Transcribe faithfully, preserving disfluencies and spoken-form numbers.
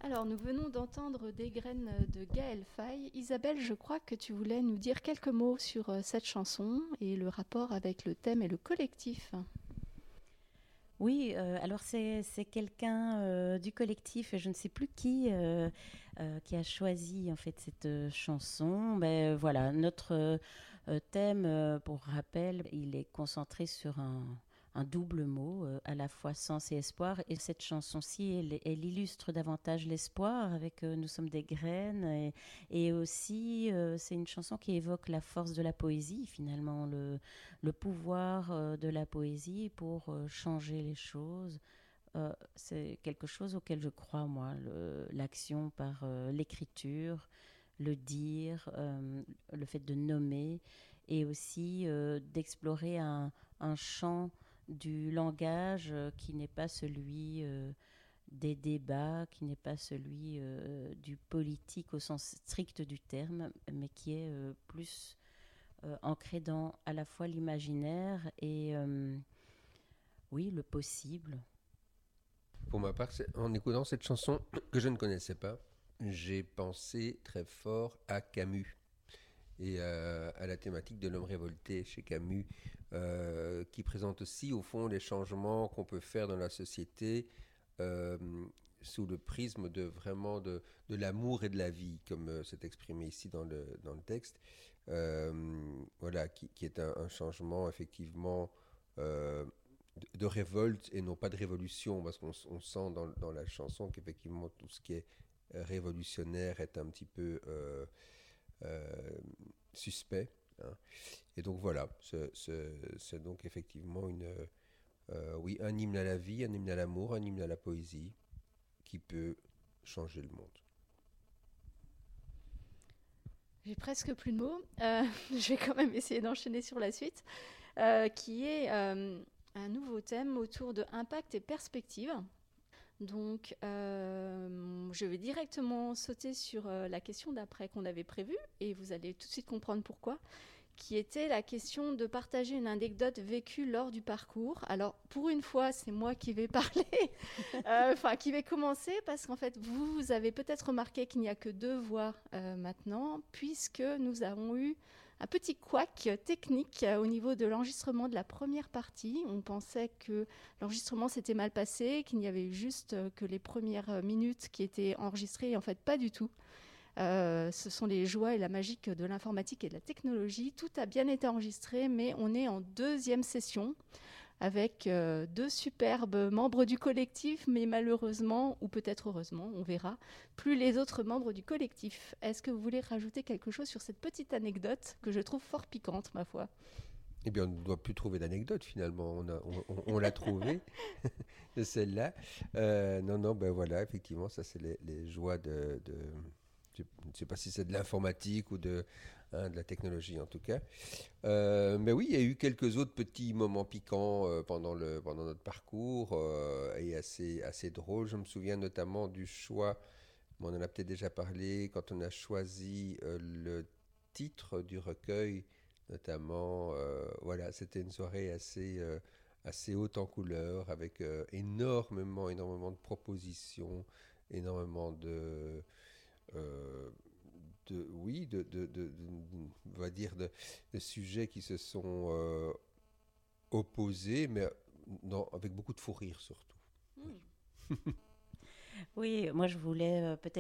Alors, nous venons d'entendre Des graines de Gaël Faye. Isabelle, je crois que tu voulais nous dire quelques mots sur euh, cette chanson et le rapport avec le thème et le collectif. Oui, euh, alors c'est c'est quelqu'un euh, du collectif, je ne sais plus qui, euh, euh, qui a choisi en fait cette euh, chanson. Ben voilà, notre euh, euh, thème, euh, pour rappel, il est concentré sur un, un double mot, euh, à la fois sens et espoir. Et cette chanson-ci, elle, elle illustre davantage l'espoir avec euh, Nous sommes des graines. Et, et aussi, euh, c'est une chanson qui évoque la force de la poésie, finalement, le, le pouvoir euh, de la poésie pour euh, changer les choses. Euh, c'est quelque chose auquel je crois, moi, le- l'action par euh, l'écriture, le dire, euh, le fait de nommer, et aussi euh, d'explorer un, un champ du langage euh, qui n'est pas celui euh, des débats, qui n'est pas celui euh, du politique au sens strict du terme, mais qui est euh, plus euh, ancré dans à la fois l'imaginaire et euh, oui, le possible. Pour ma part, c'est- en écoutant cette chanson que je ne connaissais pas, j'ai pensé très fort à Camus et euh, à la thématique de l'homme révolté chez Camus, euh, qui présente aussi au fond les changements qu'on peut faire dans la société euh, sous le prisme de vraiment de, de l'amour et de la vie, comme euh, c'est exprimé ici dans le, dans le texte. Euh, voilà, qui, qui est un, un changement effectivement euh, de, de révolte et non pas de révolution, parce qu'on on sent dans, dans la chanson qu'effectivement tout ce qui est euh, révolutionnaire est un petit peu euh, euh, suspect, hein. Et donc voilà, c'est, c'est, c'est donc effectivement une, euh, oui, un hymne à la vie, un hymne à l'amour, un hymne à la poésie qui peut changer le monde. J'ai presque plus de mots. Euh, je vais quand même essayer d'enchaîner sur la suite, euh, qui est euh, un nouveau thème autour de impact et perspective. Donc, euh, je vais directement sauter sur euh, la question d'après qu'on avait prévue, et vous allez tout de suite comprendre pourquoi, qui était la question de partager une anecdote vécue lors du parcours. Alors, pour une fois, c'est moi qui vais parler, euh, enfin, qui vais commencer, parce qu'en fait, vous, vous avez peut-être remarqué qu'il n'y a que deux voix euh, maintenant, puisque nous avons eu un petit couac technique euh, au niveau de l'enregistrement de la première partie. On pensait que l'enregistrement s'était mal passé, qu'il n'y avait eu juste euh, que les premières minutes qui étaient enregistrées, et en fait, pas du tout. Euh, ce sont les joies et la magie de l'informatique et de la technologie. Tout a bien été enregistré, mais on est en deuxième session avec euh, deux superbes membres du collectif, mais malheureusement, ou peut-être heureusement, on verra, plus les autres membres du collectif. Est-ce que vous voulez rajouter quelque chose sur cette petite anecdote que je trouve fort piquante, ma foi? Eh bien, on ne doit plus trouver d'anecdote finalement. On, a, on, on, on l'a trouvé, celle-là. Euh, non, non, ben voilà, effectivement, ça c'est les, les joies de, de, je ne sais pas si c'est de l'informatique ou de, hein, de la technologie en tout cas. Euh, mais oui, il y a eu quelques autres petits moments piquants euh, pendant, le, pendant notre parcours euh, et assez, assez drôles. Je me souviens notamment du choix, on en a peut-être déjà parlé, quand on a choisi euh, le titre du recueil, notamment. Euh, voilà, c'était une soirée assez, euh, assez haute en couleurs, avec euh, énormément, énormément de propositions, énormément de euh, de, oui, de, de, de, de, on va dire de, de sujets qui se sont euh, opposés, mais non, avec beaucoup de fou rire surtout. Oui. Hmm. Oui, moi je voulais euh, peut-être